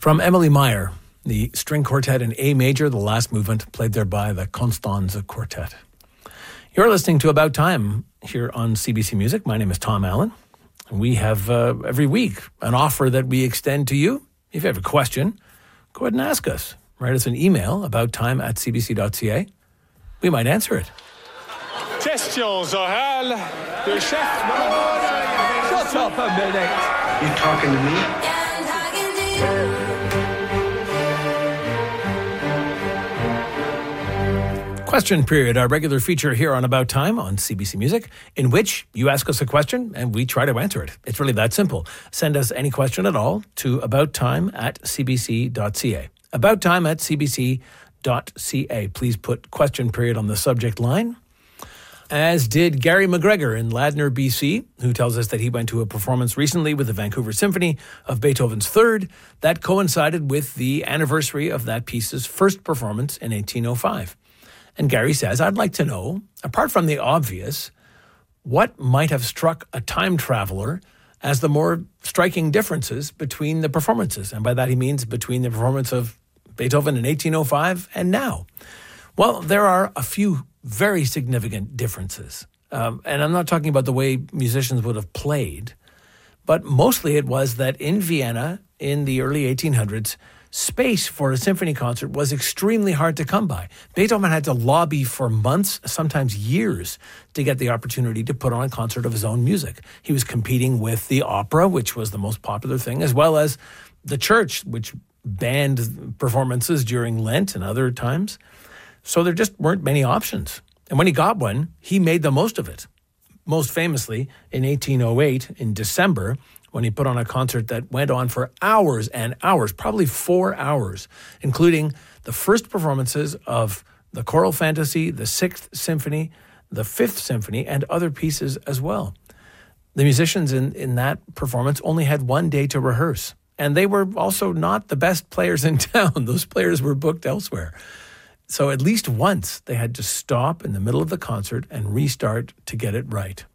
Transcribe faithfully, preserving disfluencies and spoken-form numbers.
From Emily Meyer, the string quartet in A major, the last movement, played there by the Constanze Quartet. You're listening to About Time here on C B C Music. My name is Tom Allen. We have uh, every week an offer that we extend to you. If you have a question, go ahead and ask us. Write us an email, about time at c b c dot c a. We might answer it. Questions orales de chef. Shut up a minute. You talking to me? Question period, our regular feature here on About Time on C B C Music, in which you ask us a question and we try to answer it. It's really that simple. Send us any question at all to abouttime at c b c dot c a. abouttime at c b c dot c a. Please put question period on the subject line. As did Gary McGregor in Ladner, B C, who tells us that he went to a performance recently with the Vancouver Symphony of Beethoven's Third that coincided with the anniversary of that piece's first performance in eighteen oh five. And Gary says, I'd like to know, apart from the obvious, what might have struck a time traveler as the more striking differences between the performances. And by that he means between the performance of Beethoven in eighteen oh five and now. Well, there are a few very significant differences. Um, and I'm not talking about the way musicians would have played, but mostly it was that in Vienna in the early eighteen hundreds, space for a symphony concert was extremely hard to come by. Beethoven had to lobby for months, sometimes years, to get the opportunity to put on a concert of his own music. He was competing with the opera, which was the most popular thing, as well as the church, which banned performances during Lent and other times. So there just weren't many options. And when he got one, he made the most of it. Most famously, in eighteen oh eight, in December, when he put on a concert that went on for hours and hours, probably four hours, including the first performances of the Choral Fantasy, the Sixth Symphony, the Fifth Symphony, and other pieces as well. The musicians in, in that performance only had one day to rehearse, and they were also not the best players in town. Those players were booked elsewhere. So at least once they had to stop in the middle of the concert and restart to get it right.